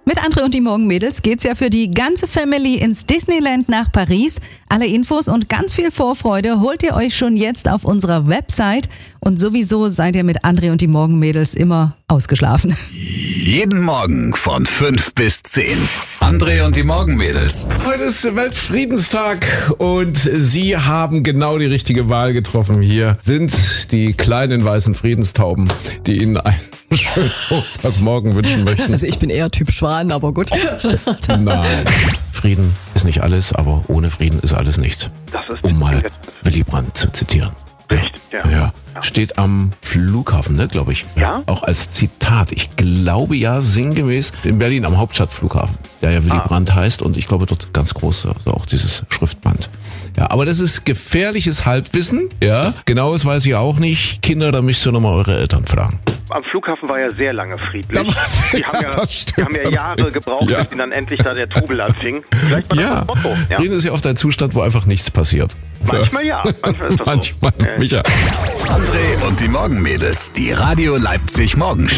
Mit André und die Morgenmädels geht's ja für die ganze Family ins Disneyland nach Paris. Alle Infos und ganz viel Vorfreude holt ihr euch schon jetzt auf unserer Website. Und sowieso seid ihr mit André und die Morgenmädels immer ausgeschlafen. Jeden Morgen von 5 bis 10. André und die Morgenmädels. Heute ist Weltfriedenstag und Sie haben genau die richtige Wahl getroffen. Hier sind die kleinen weißen Friedenstauben, die Ihnen einen schönen Montagmorgen wünschen möchten. Also ich bin eher Typ Schwan, aber gut. Nein. Frieden ist nicht alles, aber ohne Frieden ist alles nichts. Das ist Um mal Willy Brandt zu zitieren. Richtig, ja. Ja. Steht am Flughafen, ne, glaube ich. Ja? Auch als Zitat. Ich glaube ja sinngemäß in Berlin am Hauptstadtflughafen, der ja Willy Brandt heißt und ich glaube dort ganz groß, also auch dieses Schriftband. Ja, aber das ist gefährliches Halbwissen. Ja, genaues weiß ich auch nicht. Kinder, da müsst ihr nochmal eure Eltern fragen. Am Flughafen war ja sehr lange friedlich. Da Die haben stimmt ja Jahre gebraucht, Ja. bis ihnen dann endlich da der Trubel anfing. Vielleicht war das Ja, das Motto. Ja. denen ist ja oft ein Zustand, wo einfach nichts passiert. Manchmal ja, manchmal ist das so. Manchmal, Micha. André und die Morgenmädels. Die Radio Leipzig Morgenshow.